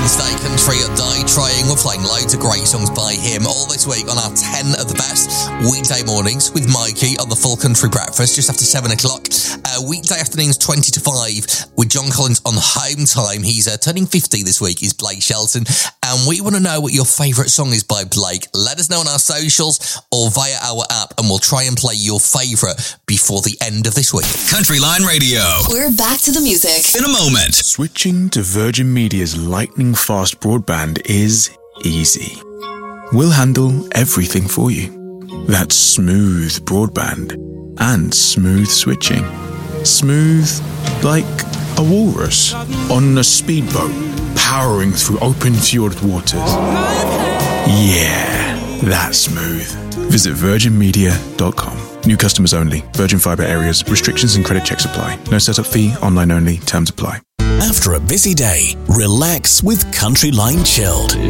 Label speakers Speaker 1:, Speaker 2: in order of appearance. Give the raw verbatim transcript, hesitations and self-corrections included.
Speaker 1: Shelton Stay Country at Die Trying. We're playing loads of great songs by him all this week on our ten of the best weekday mornings with Mikey on the Full Country Breakfast just after seven o'clock. Uh, weekday afternoons twenty to five with John Collins on home time. He's uh, turning fifty this week, is Blake Shelton. And we want to know what your favourite song is by Blake. Let us know on our socials or via our app, and we'll try and play your favourite before the end of this week.
Speaker 2: Country Line Radio.
Speaker 3: We're back to the music
Speaker 2: in a moment.
Speaker 4: Switching to Virgin Media's lightning fast broadband is easy. We'll handle everything for you. That's smooth broadband and smooth switching. Smooth like a walrus on a speedboat powering through open fjord waters. Yeah, that's smooth. Visit virgin media dot com. New customers only. Virgin Fibre areas. Restrictions and credit checks apply. No setup fee. Online only. Terms apply.
Speaker 2: After a busy day, relax with Country Line Chilled.